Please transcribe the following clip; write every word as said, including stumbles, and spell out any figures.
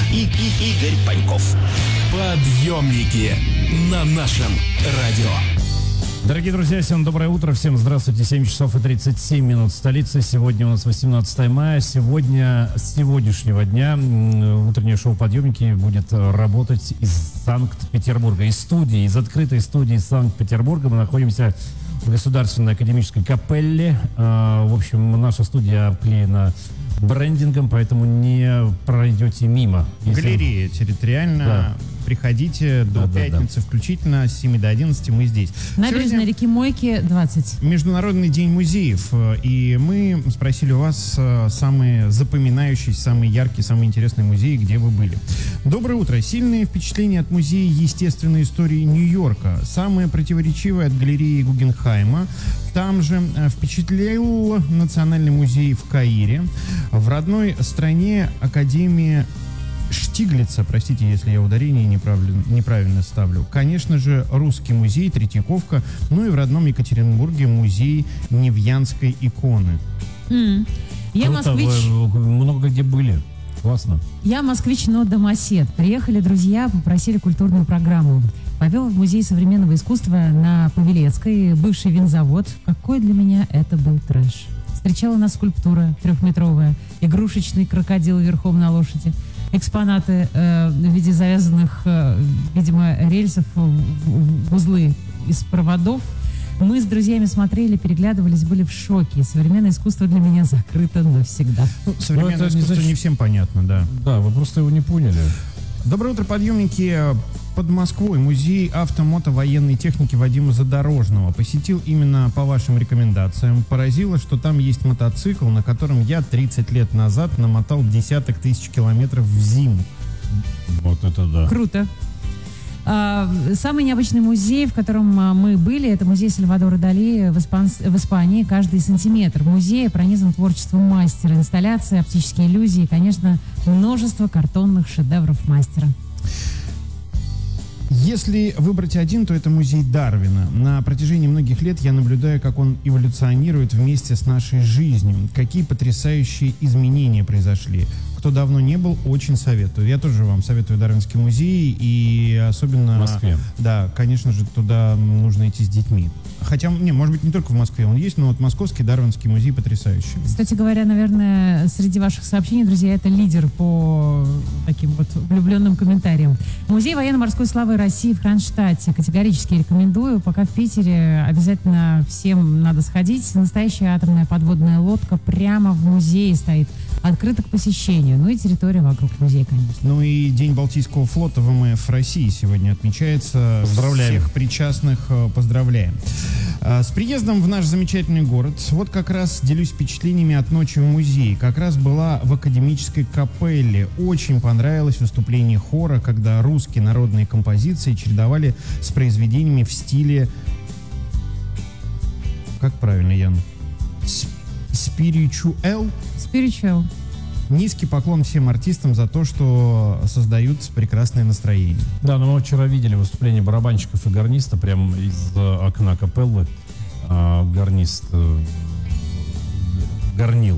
и, и Игорь Паньков. Подъемники на нашем радио. Дорогие друзья, всем доброе утро, всем здравствуйте. семь часов и тридцать семь минут в столице. Сегодня у нас восемнадцатое мая. Сегодня, с сегодняшнего дня утреннее шоу «Подъемники» будет работать из Санкт-Петербурга. Из студии, из открытой студии Санкт-Петербурга мы находимся в Государственной академической капелле. В общем, наша студия обклеена брендингом, поэтому не пройдете мимо. Если... Галерея территориально. Да. Приходите до да, пятницы да, да. включительно, с семи до одиннадцати мы здесь. Набережная Сегодня реки Мойки, двадцать. Международный день музеев. И мы спросили у вас самые запоминающиеся, самые яркие, самые интересные музеи, где вы были. Доброе утро. Сильные впечатления от Музея естественной истории Нью-Йорка. Самое противоречивое от галереи Гугенхайма. Там же впечатлил Национальный музей в Каире. В родной стране Академия Штиглица, простите, если я ударение неправильно, неправильно ставлю. Конечно же, Русский музей, Третьяковка, ну и в родном Екатеринбурге музей Невьянской иконы. Mm. Я Круто, москвич. Вы много где были. Классно. Я москвич, но домосед. Приехали друзья, попросили культурную программу. Повел в музей современного искусства на Павелецкой, бывший винзавод. Какой для меня это был трэш. Встречала нас скульптура трехметровая, игрушечный крокодил верхом на лошади. Экспонаты э, в виде завязанных, э, видимо, рельсов в, в узлы из проводов. Мы с друзьями смотрели, переглядывались, были в шоке. Современное искусство для меня закрыто навсегда. Ну, современное ну, искусство не, значит... не всем понятно, да. Да, вы просто его не поняли. Доброе утро, подъемники. Под Москвой музей автомото-военной техники Вадима Задорожного. Посетил именно по вашим рекомендациям. Поразило, что там есть мотоцикл, на котором я тридцать лет назад намотал десяток тысяч километров в зиму. Вот это да. Круто. А, самый необычный музей, в котором мы были, это музей Сальвадора Дали в, Испан... в Испании. Каждый сантиметр музея пронизан творчеством мастера. Инсталляции, оптические иллюзии и, конечно, множество картонных шедевров мастера. Если выбрать один, то это музей Дарвина. На протяжении многих лет я наблюдаю, как он эволюционирует вместе с нашей жизнью. Какие потрясающие изменения произошли. Кто давно не был, очень советую. Я тоже вам советую Дарвинский музей, и особенно... В Москве. Да, конечно же, туда нужно идти с детьми. Хотя, не, может быть, не только в Москве он есть, но вот Московский Дарвинский музей потрясающий. Кстати говоря, наверное, среди ваших сообщений, друзья, это лидер по таким вот влюбленным комментариям. Музей военно-морской славы России в Кронштадте. Категорически рекомендую. Пока в Питере обязательно всем надо сходить. Настоящая атомная подводная лодка прямо в музее стоит. Открыто к посещению. Ну и территория вокруг музея, конечно. Ну и День Балтийского флота ВМФ России сегодня отмечается. Поздравляем. Всех причастных поздравляем. С приездом в наш замечательный город. Вот как раз делюсь впечатлениями от ночи в музее. Как раз была в академической капелле. Очень понравилось выступление хора, когда русские народные композиции чередовали с произведениями в стиле... Как правильно, Ян? Spiritual? Spiritual. Низкий поклон всем артистам за то, что создают прекрасное настроение. Да, но мы вчера видели выступление барабанщиков и гарниста прямо из окна капеллы. А гарнист э, гарнил